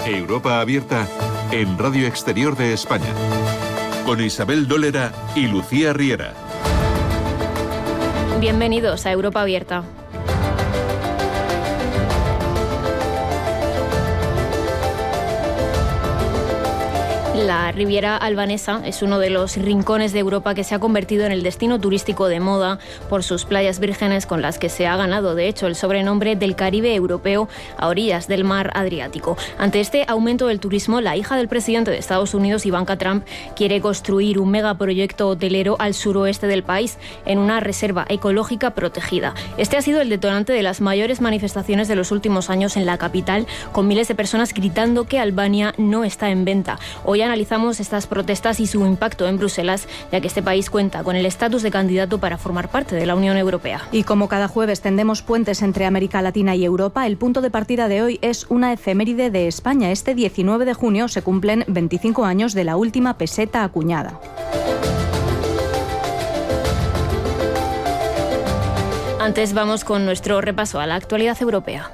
Europa Abierta en Radio Exterior de España, con Isabel Dólera y Lucía Riera. Bienvenidos a Europa Abierta. La Riviera Albanesa es uno de los rincones de Europa que se ha convertido en el destino turístico de moda por sus playas vírgenes, con las que se ha ganado, de hecho, el sobrenombre del Caribe europeo a orillas del mar Adriático. Ante este aumento del turismo, la hija del presidente de Estados Unidos, Ivanka Trump, quiere construir un megaproyecto hotelero al suroeste del país, en una reserva ecológica protegida. Este ha sido el detonante de las mayores manifestaciones de los últimos años en la capital, con miles de personas gritando que Albania no está en venta. Hoy analizamos estas protestas y su impacto en Bruselas, ya que este país cuenta con el estatus de candidato para formar parte de la Unión Europea. Y como cada jueves tendemos puentes entre América Latina y Europa, el punto de partida de hoy es una efeméride de España. Este 19 de junio se cumplen 25 años de la última peseta acuñada. Antes vamos con nuestro repaso a la actualidad europea.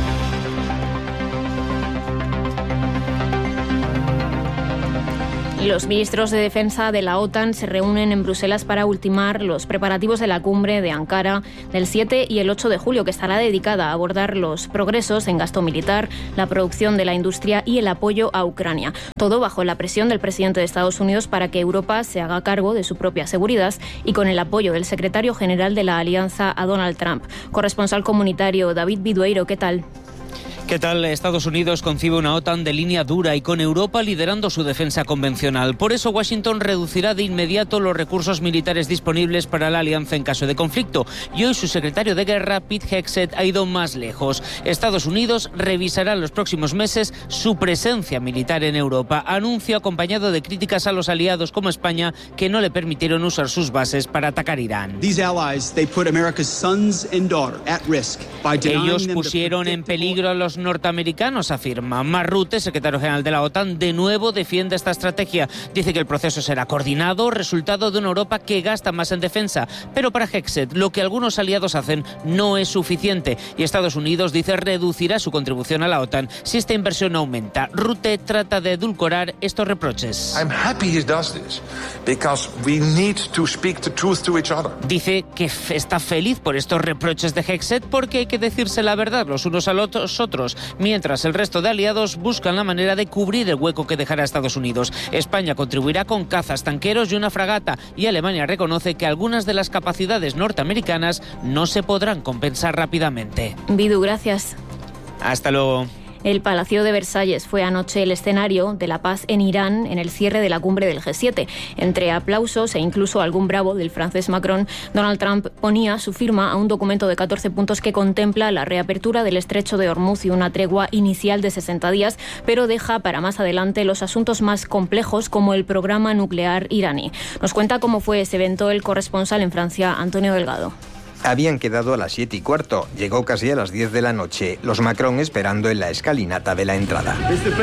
Los ministros de Defensa de la OTAN se reúnen en Bruselas para ultimar los preparativos de la cumbre de Ankara del 7 y el 8 de julio, que estará dedicada a abordar los progresos en gasto militar, la producción de la industria y el apoyo a Ucrania. Todo bajo la presión del presidente de Estados Unidos para que Europa se haga cargo de su propia seguridad y con el apoyo del secretario general de la Alianza a Donald Trump. Corresponsal comunitario David Bidueiro, ¿qué tal? ¿Qué tal? Estados Unidos concibe una OTAN de línea dura y con Europa liderando su defensa convencional. Por eso Washington reducirá de inmediato los recursos militares disponibles para la alianza en caso de conflicto. Y hoy su secretario de Guerra, Pete Hegseth, ha ido más lejos. Estados Unidos revisará en los próximos meses su presencia militar en Europa. Anuncio acompañado de críticas a los aliados como España, que no le permitieron usar sus bases para atacar Irán. Ellos pusieron en peligro a los norteamericanos, afirma. Mark Rutte, secretario general de la OTAN, de nuevo defiende esta estrategia. Dice que el proceso será coordinado, resultado de una Europa que gasta más en defensa. Pero para Hegseth, lo que algunos aliados hacen no es suficiente. Y Estados Unidos, dice, reducirá su contribución a la OTAN si esta inversión aumenta. Rutte trata de edulcorar estos reproches. Dice que está feliz por estos reproches de Hegseth porque hay que decirse la verdad los unos a los otros, mientras el resto de aliados buscan la manera de cubrir el hueco que dejará Estados Unidos. España contribuirá con cazas, tanqueros y una fragata, y Alemania reconoce que algunas de las capacidades norteamericanas no se podrán compensar rápidamente. Bidu, gracias. Hasta luego. El Palacio de Versalles fue anoche el escenario de la paz en Irán en el cierre de la cumbre del G7. Entre aplausos e incluso algún bravo del francés Macron, Donald Trump ponía su firma a un documento de 14 puntos que contempla la reapertura del estrecho de Hormuz y una tregua inicial de 60 días, pero deja para más adelante los asuntos más complejos como el programa nuclear iraní. Nos cuenta cómo fue ese evento el corresponsal en Francia, Antonio Delgado. Habían quedado a las 7:15. Llegó casi a las 10 de la noche. Los Macron esperando en la escalinata de la entrada.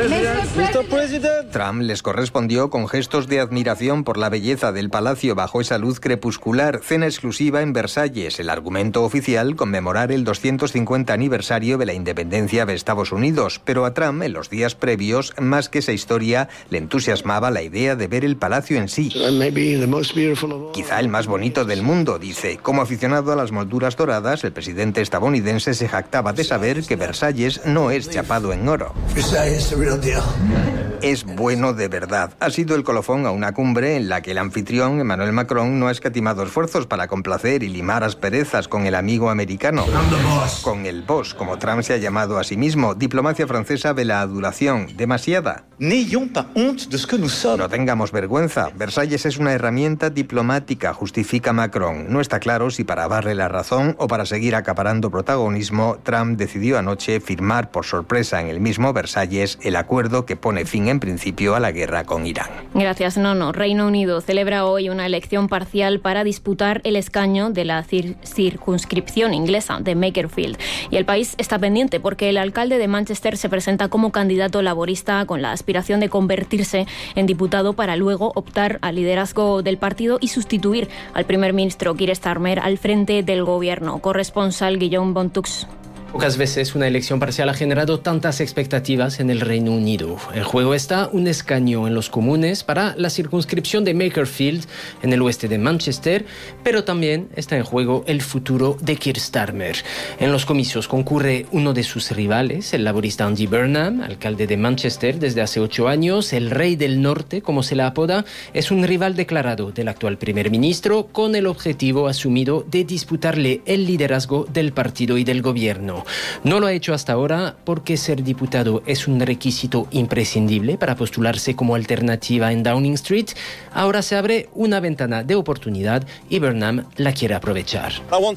Trump les correspondió con gestos de admiración por la belleza del palacio bajo esa luz crepuscular. Cena exclusiva en Versalles. El argumento oficial, conmemorar el 250 aniversario de la independencia de Estados Unidos. Pero a Trump, en los días previos, más que esa historia, le entusiasmaba la idea de ver el palacio en sí. Quizá el más bonito del mundo, dice. Como aficionado a las molduras doradas, el presidente estadounidense se jactaba de saber que Versalles no es chapado en oro. Es bueno de verdad. Ha sido el colofón a una cumbre en la que el anfitrión, Emmanuel Macron, no ha escatimado esfuerzos para complacer y limar asperezas con el amigo americano. Con el boss, como Trump se ha llamado a sí mismo. Diplomacia francesa de la adulación. Demasiada. No tengamos vergüenza. Versalles es una herramienta diplomática, justifica Macron. No está claro si para darle la razón o para seguir acaparando protagonismo, Trump decidió anoche firmar por sorpresa en el mismo Versalles el acuerdo que pone fin en principio a la guerra con Irán. Gracias, Nono. Reino Unido celebra hoy una elección parcial para disputar el escaño de la circunscripción inglesa de Makerfield. Y el país está pendiente porque el alcalde de Manchester se presenta como candidato laborista con la aspiración de convertirse en diputado para luego optar al liderazgo del partido y sustituir al primer ministro Keir Starmer al frente del gobierno. Corresponsal Guillaume Bontux. Pocas veces una elección parcial ha generado tantas expectativas en el Reino Unido. En juego está un escaño en los comunes para la circunscripción de Makerfield, en el oeste de Manchester, pero también está en juego el futuro de Keir Starmer. En los comicios concurre uno de sus rivales, el laborista Andy Burnham, alcalde de Manchester desde hace 8 años. El Rey del Norte, como se le apoda, es un rival declarado del actual primer ministro, con el objetivo asumido de disputarle el liderazgo del partido y del gobierno. No lo ha hecho hasta ahora porque ser diputado es un requisito imprescindible para postularse como alternativa en Downing Street. Ahora se abre una ventana de oportunidad y Burnham la quiere aprovechar.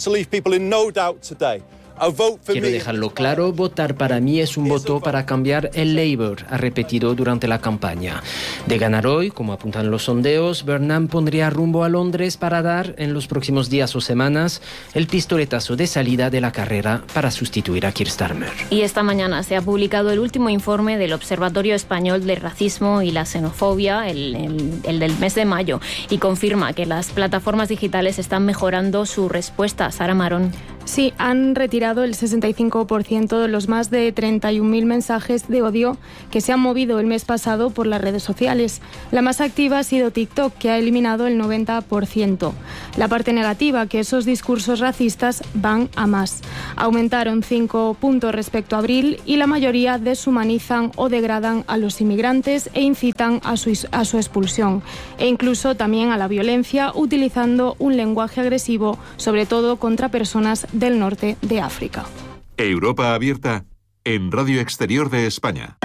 Quiero dejarlo claro, votar para mí es un voto para cambiar el Labour, ha repetido durante la campaña. De ganar hoy, como apuntan los sondeos, Burnham pondría rumbo a Londres para dar, en los próximos días o semanas, el pistoletazo de salida de la carrera para sustituir a Keir Starmer. Y esta mañana se ha publicado el último informe del Observatorio Español de Racismo y la Xenofobia, el del mes de mayo, y confirma que las plataformas digitales están mejorando su respuesta. Sara Marón. Sí, han retirado el 65% de los más de 31.000 mensajes de odio que se han movido el mes pasado por las redes sociales. La más activa ha sido TikTok, que ha eliminado el 90%. La parte negativa, que esos discursos racistas van a más. Aumentaron 5 puntos respecto a abril y la mayoría deshumanizan o degradan a los inmigrantes e incitan a su expulsión. E incluso también a la violencia, utilizando un lenguaje agresivo, sobre todo contra personas del norte de África. Europa Abierta en Radio Exterior de España.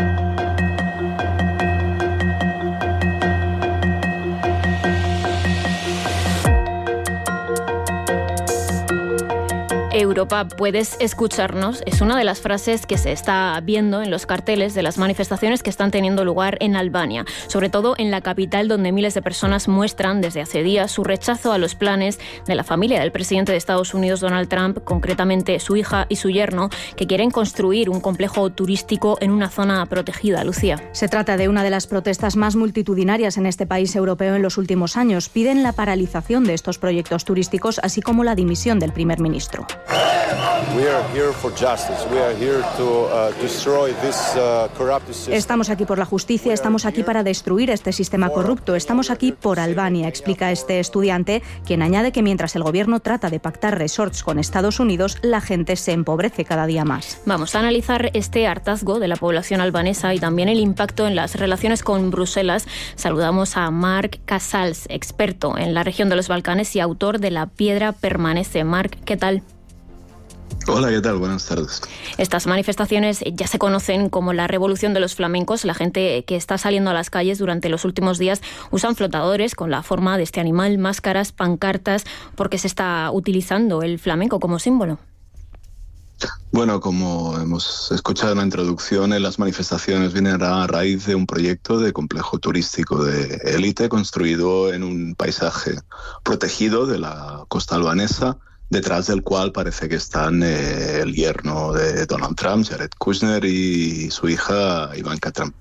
Europa, puedes escucharnos, es una de las frases que se está viendo en los carteles de las manifestaciones que están teniendo lugar en Albania, sobre todo en la capital, donde miles de personas muestran desde hace días su rechazo a los planes de la familia del presidente de Estados Unidos, Donald Trump, concretamente su hija y su yerno, que quieren construir un complejo turístico en una zona protegida. Lucía. Se trata de una de las protestas más multitudinarias en este país europeo en los últimos años. Piden la paralización de estos proyectos turísticos, así como la dimisión del primer ministro. Estamos aquí por la justicia, estamos aquí para destruir este sistema corrupto, estamos aquí por Albania, explica este estudiante, quien añade que mientras el gobierno trata de pactar resorts con Estados Unidos, la gente se empobrece cada día más. Vamos a analizar este hartazgo de la población albanesa y también el impacto en las relaciones con Bruselas. Saludamos a Marc Casals, experto en la región de los Balcanes y autor de La piedra permanece. Marc, ¿qué tal? Hola, ¿qué tal? Buenas tardes. Estas manifestaciones ya se conocen como la Revolución de los Flamencos. La gente que está saliendo a las calles durante los últimos días usan flotadores con la forma de este animal, máscaras, pancartas, porque se está utilizando el flamenco como símbolo. Bueno, como hemos escuchado en la introducción, las manifestaciones vienen a raíz de un proyecto de complejo turístico de élite construido en un paisaje protegido de la costa albanesa, detrás del cual parece que están el yerno de Donald Trump, Jared Kushner, y su hija Ivanka Trump.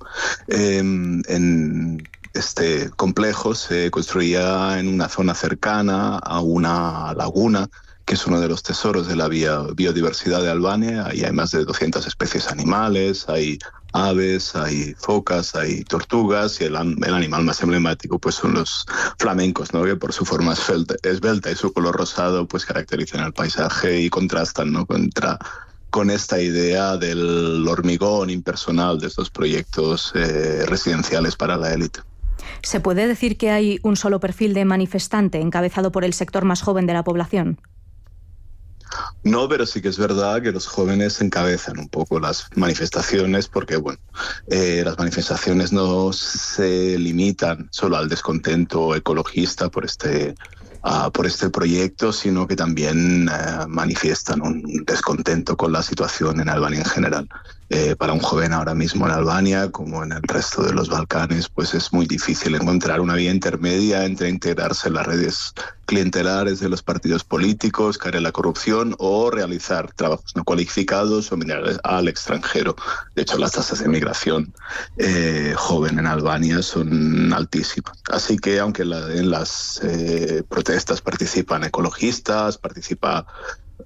En este complejo se construía en una zona cercana a una laguna, que es uno de los tesoros de la biodiversidad de Albania. Ahí hay más de 200 especies animales, hay aves, hay focas, hay tortugas, y el animal más emblemático pues son los flamencos, ¿no? Que por su forma esbelta y su color rosado pues caracterizan el paisaje y contrastan, ¿no? con esta idea del hormigón impersonal de estos proyectos residenciales para la élite. ¿Se puede decir que hay un solo perfil de manifestante encabezado por el sector más joven de la población? No, pero sí que es verdad que los jóvenes encabezan un poco las manifestaciones porque, bueno, las manifestaciones no se limitan solo al descontento ecologista por este proyecto, sino que también manifiestan un descontento con la situación en Albania en general. Para un joven ahora mismo en Albania, como en el resto de los Balcanes, pues es muy difícil encontrar una vía intermedia entre integrarse en las redes clientelares de los partidos políticos, caer en la corrupción o realizar trabajos no cualificados o mirar al extranjero. De hecho, las tasas de migración joven en Albania son altísimas. Así que aunque en las protestas participan ecologistas, participa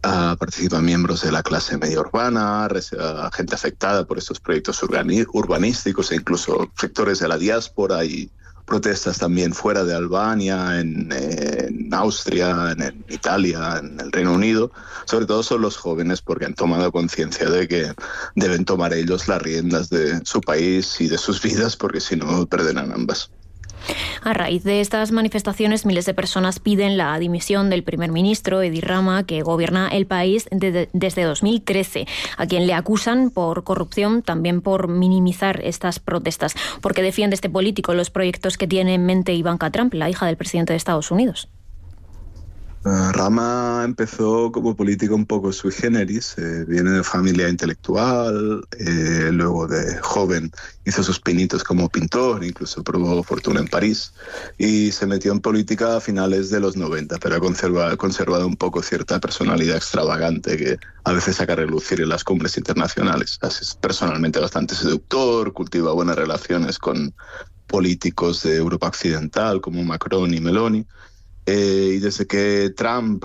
participan miembros de la clase media urbana, gente afectada por estos proyectos urbanísticos e incluso sectores de la diáspora, y protestas también fuera de Albania, en Austria, en Italia, en el Reino Unido. Sobre todo son los jóvenes, porque han tomado conciencia de que deben tomar ellos las riendas de su país y de sus vidas, porque si no perderán ambas. A raíz de estas manifestaciones, miles de personas piden la dimisión del primer ministro Edi Rama, que gobierna el país desde 2013, a quien le acusan por corrupción, también por minimizar estas protestas. ¿Por qué defiende este político los proyectos que tiene en mente Ivanka Trump, la hija del presidente de Estados Unidos? Rama empezó como político un poco sui generis, viene de familia intelectual, luego de joven hizo sus pinitos como pintor, incluso probó fortuna en París, y se metió en política a finales de los 90, pero ha conservado un poco cierta personalidad extravagante que a veces saca a relucir en las cumbres internacionales. Es personalmente bastante seductor, cultiva buenas relaciones con políticos de Europa Occidental como Macron y Meloni. Y desde que Trump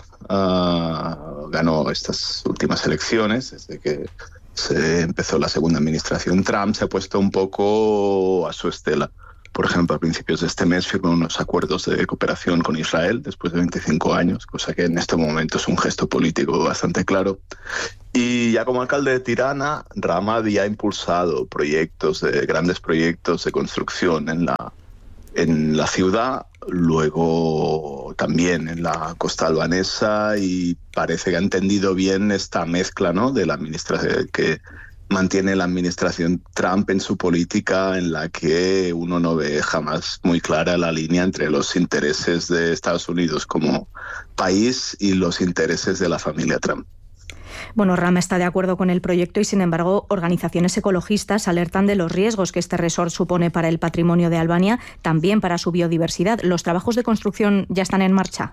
ganó estas últimas elecciones, desde que se empezó la segunda administración, Trump se ha puesto un poco a su estela. Por ejemplo, a principios de este mes firmó unos acuerdos de cooperación con Israel después de 25 años, cosa que en este momento es un gesto político bastante claro. Y ya como alcalde de Tirana, Rama había impulsado grandes proyectos de construcción en la ciudad, luego también en la costa albanesa, y parece que ha entendido bien esta mezcla, ¿no?, de la administración que mantiene la administración Trump en su política, en la que uno no ve jamás muy clara la línea entre los intereses de Estados Unidos como país y los intereses de la familia Trump. Bueno, Rama está de acuerdo con el proyecto y, sin embargo, organizaciones ecologistas alertan de los riesgos que este resort supone para el patrimonio de Albania, también para su biodiversidad. ¿Los trabajos de construcción ya están en marcha?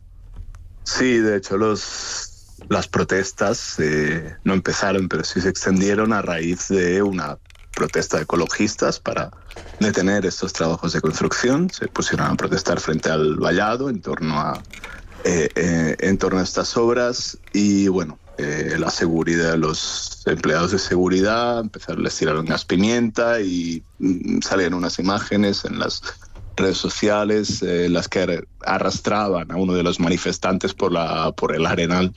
Sí, de hecho, las protestas no empezaron, pero sí se extendieron a raíz de una protesta de ecologistas para detener estos trabajos de construcción. Se pusieron a protestar frente al vallado en torno a estas obras, y bueno, la seguridad, los empleados de seguridad les tiraron gas pimienta, y salieron unas imágenes en las redes sociales en las que arrastraban a uno de los manifestantes por el arenal,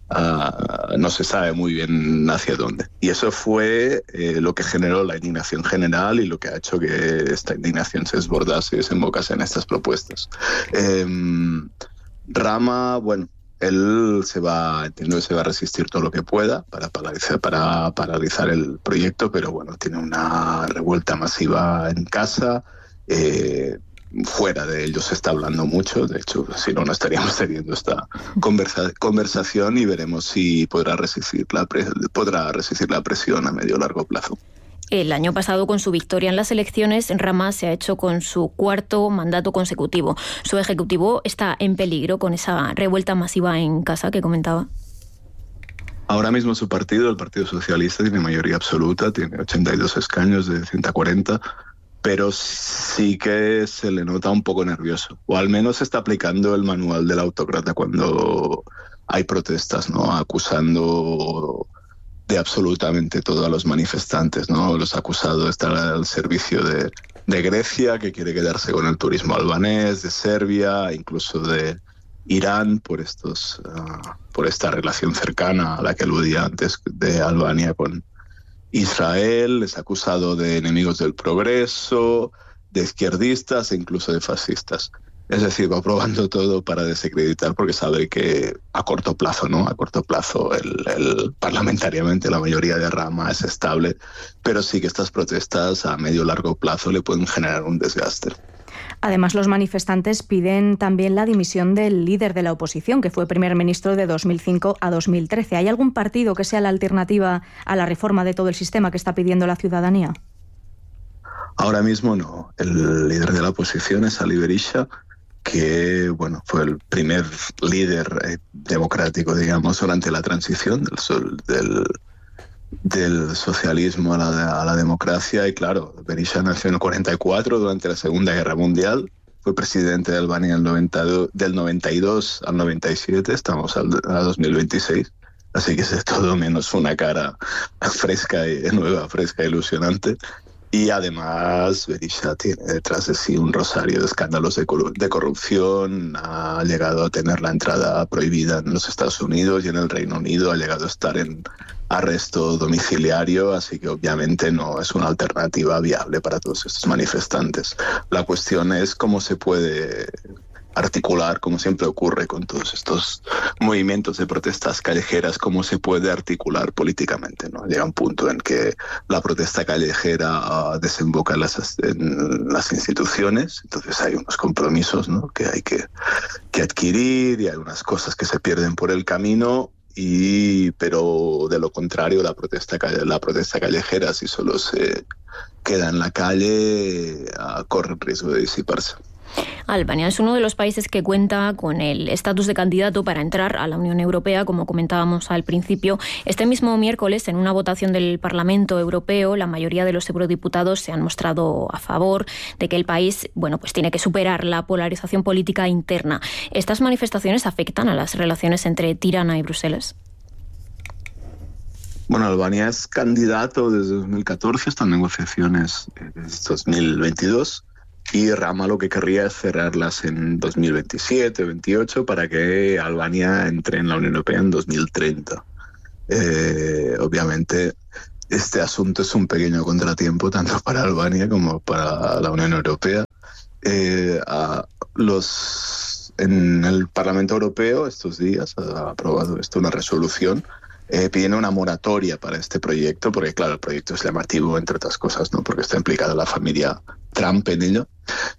no se sabe muy bien hacia dónde. Y eso fue lo que generó la indignación general y lo que ha hecho que esta indignación se desbordase y desembocase en estas propuestas. Rama, bueno, él entiendo que se va a resistir todo lo que pueda para paralizar el proyecto, pero bueno, tiene una revuelta masiva en casa. Fuera de ellos se está hablando mucho, de hecho, si no estaríamos teniendo esta conversación, y veremos si podrá resistir la presión a medio o largo plazo. El año pasado, con su victoria en las elecciones, Rama se ha hecho con su cuarto mandato consecutivo. Su ejecutivo está en peligro con esa revuelta masiva en casa que comentaba. Ahora mismo su partido, el Partido Socialista, tiene mayoría absoluta, tiene 82 escaños de 140, pero sí que se le nota un poco nervioso, o al menos está aplicando el manual del autócrata cuando hay protestas, ¿no?, acusando de absolutamente todo a los manifestantes, ¿no? Los ha acusado de estar al servicio de Grecia, que quiere quedarse con el turismo albanés, de Serbia, incluso de Irán, por esta relación cercana a la que aludía antes de Albania con Israel. Les ha acusado de enemigos del progreso, de izquierdistas e incluso de fascistas. Es decir, va probando todo para desacreditar, porque sabe que a corto plazo, el parlamentariamente la mayoría de Rama es estable, pero sí que estas protestas a medio o largo plazo le pueden generar un desgaste. Además, los manifestantes piden también la dimisión del líder de la oposición, que fue primer ministro de 2005 a 2013. ¿Hay algún partido que sea la alternativa a la reforma de todo el sistema que está pidiendo la ciudadanía? Ahora mismo no. El líder de la oposición es Ali Berisha, que bueno, fue el primer líder democrático, digamos, durante la transición del socialismo a la democracia. Y claro, Berisha nació en el 44 durante la Segunda Guerra Mundial, fue presidente de Albania del 92 al 97, estamos a 2026. Así que es todo menos una cara fresca y nueva, fresca e ilusionante. Y además Berisha tiene detrás de sí un rosario de escándalos de corrupción, ha llegado a tener la entrada prohibida en los Estados Unidos y en el Reino Unido, ha llegado a estar en arresto domiciliario, así que obviamente no es una alternativa viable para todos estos manifestantes. La cuestión es cómo se puede articular, como siempre ocurre con todos estos movimientos de protestas callejeras, cómo se puede articular políticamente, ¿no? Llega un punto en que la protesta callejera desemboca en las instituciones, entonces hay unos compromisos, ¿no?, que hay que adquirir, y hay unas cosas que se pierden por el camino, pero de lo contrario la protesta callejera, si solo se queda en la calle, corre el riesgo de disiparse. Albania es uno de los países que cuenta con el estatus de candidato para entrar a la Unión Europea, como comentábamos al principio. Este mismo miércoles, en una votación del Parlamento Europeo, la mayoría de los eurodiputados se han mostrado a favor de que el país, pues tiene que superar la polarización política interna. ¿Estas manifestaciones afectan a las relaciones entre Tirana y Bruselas? Bueno, Albania es candidato desde 2014, están negociaciones desde 2022. Y Rama lo que querría es cerrarlas en 2027-28 para que Albania entre en la Unión Europea en 2030. Obviamente este asunto es un pequeño contratiempo tanto para Albania como para la Unión Europea. En el Parlamento Europeo estos días ha aprobado una resolución pidiendo una moratoria para este proyecto, porque claro, el proyecto es llamativo, entre otras cosas, ¿no?, porque está implicada la familia Trump en ello.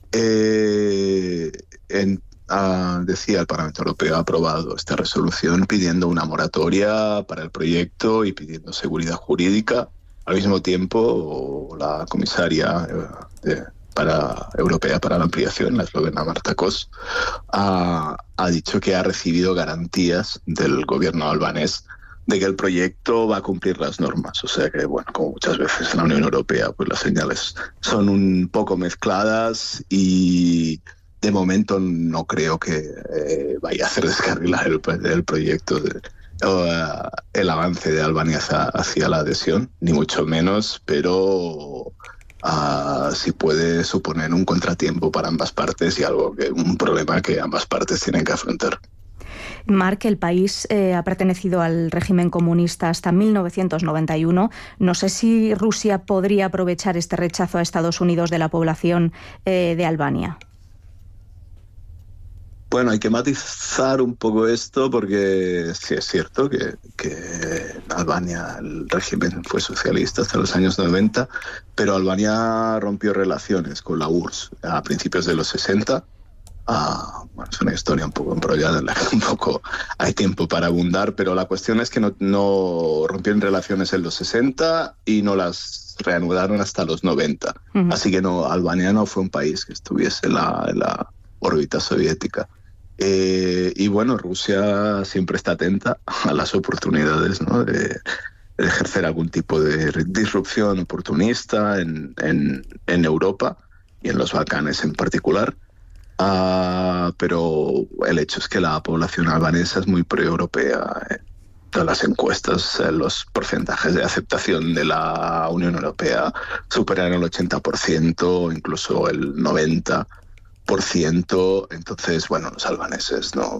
Decía el Parlamento Europeo ha aprobado esta resolución pidiendo una moratoria para el proyecto y pidiendo seguridad jurídica. Al mismo tiempo, la comisaria europea para la ampliación, la eslovena Marta Kos, ha dicho que ha recibido garantías del gobierno albanés de que el proyecto va a cumplir las normas. O sea que, como muchas veces en la Unión Europea, pues las señales son un poco mezcladas y de momento no creo que vaya a hacer descarrilar el proyecto, el avance de Albania hacia la adhesión, ni mucho menos, pero sí puede suponer un contratiempo para ambas partes y un problema que ambas partes tienen que afrontar. Marc, el país ha pertenecido al régimen comunista hasta 1991. No sé si Rusia podría aprovechar este rechazo a Estados Unidos de la población de Albania. Bueno, hay que matizar un poco esto porque sí es cierto que en Albania el régimen fue socialista hasta los años 90, pero Albania rompió relaciones con la URSS a principios de los 60. Es una historia un poco embrollada en la que un poco hay tiempo para abundar, pero la cuestión es que no rompieron relaciones en los 60 y no las reanudaron hasta los 90. Uh-huh. Así que Albania no fue un país que estuviese en la órbita soviética. Rusia siempre está atenta a las oportunidades, ¿no?, de ejercer algún tipo de disrupción oportunista en Europa y en los Balcanes en particular. Pero el hecho es que la población albanesa es muy pro-europea. Todas las encuestas, los porcentajes de aceptación de la Unión Europea superan el 80%, incluso el 90%. Entonces, los albaneses no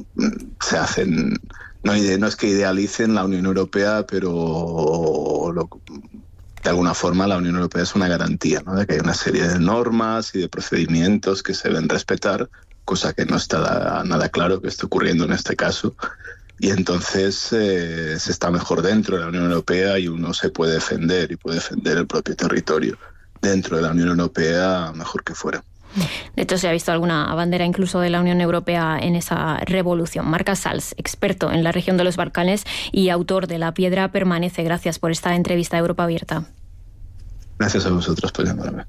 es que idealicen la Unión Europea, pero de alguna forma la Unión Europea es una garantía, ¿no?, de que hay una serie de normas y de procedimientos que se deben respetar, cosa que no está nada claro que esté ocurriendo en este caso. Y entonces se está mejor dentro de la Unión Europea y uno se puede defender y puede defender el propio territorio dentro de la Unión Europea mejor que fuera. De hecho, se ha visto alguna bandera incluso de la Unión Europea en esa revolución. Marc Casals, experto en la región de los Balcanes y autor de La Piedra Permanece. Gracias por esta entrevista a Europa Abierta. Gracias a vosotros por llamarme.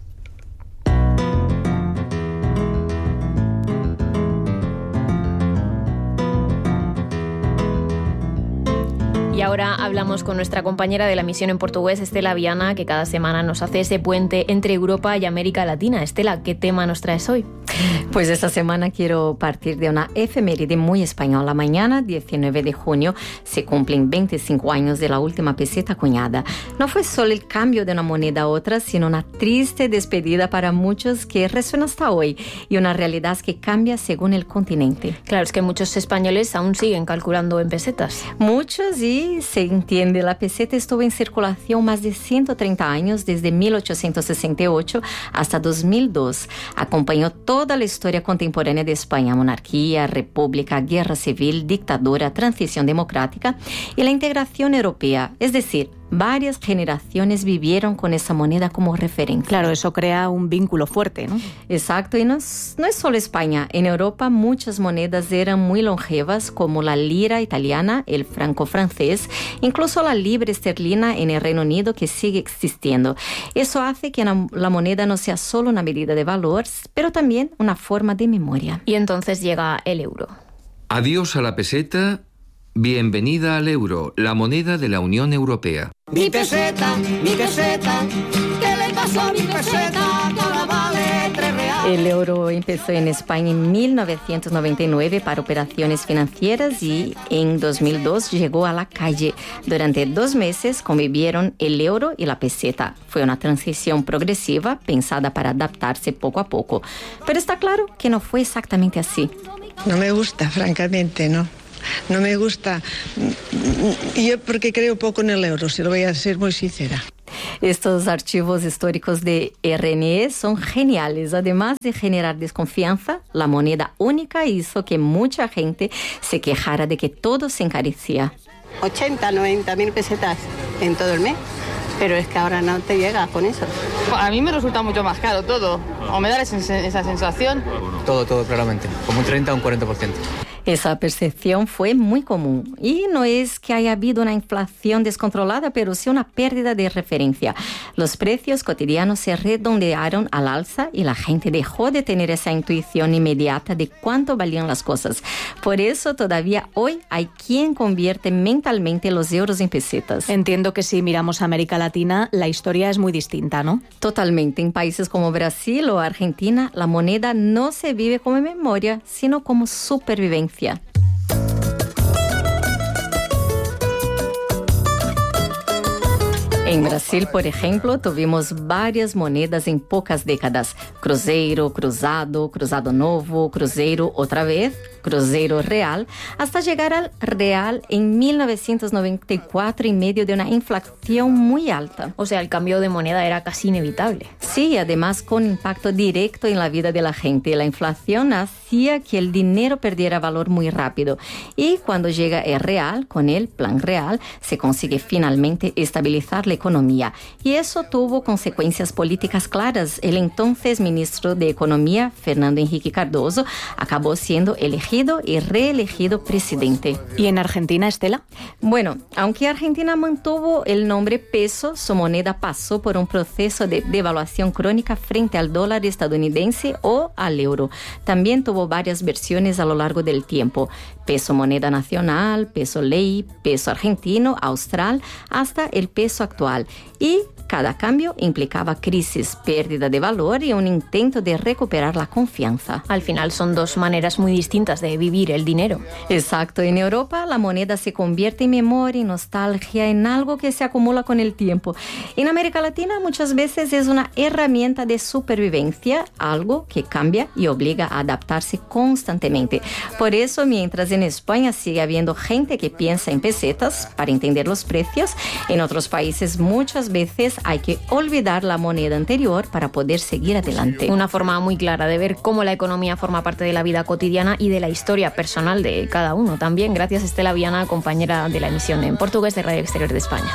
Y ahora hablamos con nuestra compañera de la misión en portugués, Estela Viana, que cada semana nos hace ese puente entre Europa y América Latina. Estela, ¿qué tema nos traes hoy? Pues esta semana quiero partir de una efeméride muy española. Mañana, 19 de junio, se cumplen 25 años de la última peseta acuñada. No fue solo el cambio de una moneda a otra, sino una triste despedida para muchos que resuena hasta hoy y una realidad que cambia según el continente. Claro, es que muchos españoles aún siguen calculando en pesetas. Muchos, y se entiende, la peseta estuvo en circulación más de 130 años, desde 1868 hasta 2002. Acompañó toda la historia contemporánea de España: monarquía, república, guerra civil, dictadura, transición democrática y la integración europea. Es decir, varias generaciones vivieron con esa moneda como referencia. Claro, eso crea un vínculo fuerte, ¿no? Exacto, y no es solo España. En Europa muchas monedas eran muy longevas, como la lira italiana, el franco francés, incluso la libra esterlina en el Reino Unido, que sigue existiendo. Eso hace que la moneda no sea solo una medida de valor, pero también una forma de memoria. Y entonces llega el euro. Adiós a la peseta. Bienvenida al euro, la moneda de la Unión Europea. Mi peseta, ¿qué le pasó a mi peseta? Que ahora vale 3 reales. El euro empezó en España en 1999 para operaciones financieras y en 2002 llegó a la calle. Durante 2 meses convivieron el euro y la peseta. Fue una transición progresiva pensada para adaptarse poco a poco. Pero está claro que no fue exactamente así. No me gusta, francamente, ¿no? No me gusta. Yo porque creo poco en el euro, si lo voy a ser muy sincera. Estos archivos históricos de RNE son geniales. Además de generar desconfianza, la moneda única hizo que mucha gente se quejara de que todo se encarecía. 80, 90 mil pesetas en todo el mes. Pero es que ahora no te llega con eso. A mí me resulta mucho más caro todo. O me da esa sensación. Todo, claramente. Como un 30 o un 40%. Esa percepción fue muy común. Y no es que haya habido una inflación descontrolada, pero sí una pérdida de referencia. Los precios cotidianos se redondearon al alza y la gente dejó de tener esa intuición inmediata de cuánto valían las cosas. Por eso todavía hoy hay quien convierte mentalmente los euros en pesetas. Entiendo que si miramos a América Latina, la historia es muy distinta, ¿no? Totalmente. En países como Brasil o Argentina, la moneda no se vive como memoria, sino como supervivencia. En Brasil, por ejemplo, tuvimos varias monedas en pocas décadas. Cruzeiro, cruzado, cruzado novo, cruzeiro otra vez, cruzeiro real, hasta llegar al real en 1994 en medio de una inflación muy alta. O sea, el cambio de moneda era casi inevitable. Sí, además con impacto directo en la vida de la gente. La inflación hacía que el dinero perdiera valor muy rápido. Y cuando llega el real, con el plan real, se consigue finalmente estabilizar la economía. Y eso tuvo consecuencias políticas claras. El entonces ministro de Economía, Fernando Henrique Cardoso, acabó siendo elegido y reelegido presidente. ¿Y en Argentina, Estela? Bueno, aunque Argentina mantuvo el nombre peso, su moneda pasó por un proceso de devaluación crónica frente al dólar estadounidense o al euro. También tuvo varias versiones a lo largo del tiempo. Peso moneda nacional, peso ley, peso argentino, austral, hasta el peso actual. Y cada cambio implicaba crisis, pérdida de valor y un intento de recuperar la confianza. Al final son 2 maneras muy distintas de vivir el dinero. Exacto. En Europa la moneda se convierte en memoria y nostalgia, en algo que se acumula con el tiempo. En América Latina muchas veces es una herramienta de supervivencia, algo que cambia y obliga a adaptarse constantemente. Por eso, mientras en España sigue habiendo gente que piensa en pesetas para entender los precios, en otros países muchas veces hay que olvidar la moneda anterior para poder seguir adelante. Una forma muy clara de ver cómo la economía forma parte de la vida cotidiana y de la historia personal de cada uno. También gracias a Estela Viana, compañera de la emisión en portugués de Radio Exterior de España.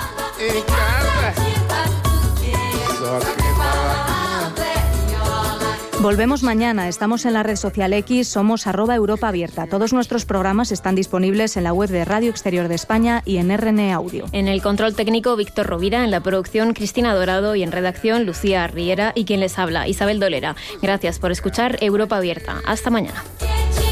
Volvemos mañana, estamos en la red social X, somos @Europa Abierta. Todos nuestros programas están disponibles en la web de Radio Exterior de España y en RNE Audio. En el control técnico, Víctor Rovira, en la producción, Cristina Dorado, y en redacción, Lucía Riera, y quien les habla, Isabel Dolera. Gracias por escuchar Europa Abierta. Hasta mañana.